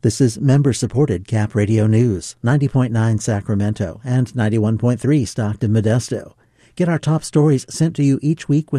This is member-supported Cap Radio News, 90.9 Sacramento and 91.3 Stockton Modesto. Get our top stories sent to you each week with